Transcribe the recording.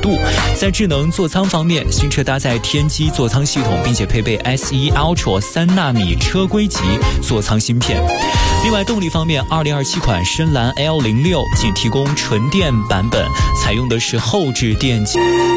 度。在智能座舱方面，新车搭载天玑座舱系统，并且配备 S1 Ultra 3纳米车规级座舱芯片。另外动力方面，2027款深蓝 L06 仅提供纯电版本，采用的是后置电机。